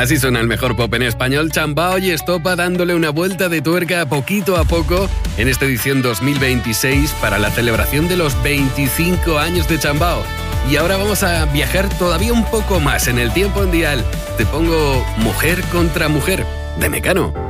Así suena el mejor pop en español, Chambao y Estopa dándole una vuelta de tuerca poquito a poco en esta edición 2026 para la celebración de los 25 años de Chambao. Y ahora vamos a viajar todavía un poco más en el tiempo en Dial. Te pongo Mujer contra Mujer, de Mecano.